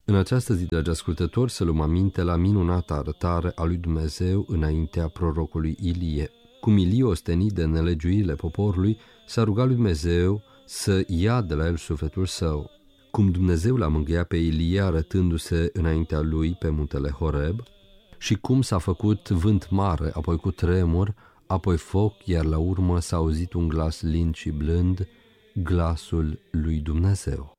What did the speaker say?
În această zi, dragi ascultători, să luăm aminte la minunata arătare a lui Dumnezeu înaintea prorocului Ilie. Cum Ilie, ostenit de nelegiuirile poporului, s-a rugat lui Dumnezeu să ia de la el sufletul său. Cum Dumnezeu l-a mângâiat pe Ilie arătându-se înaintea lui pe muntele Horeb, și cum s-a făcut vânt mare, apoi cu tremur, apoi foc, iar la urmă s-a auzit un glas lin și blând, glasul lui Dumnezeu.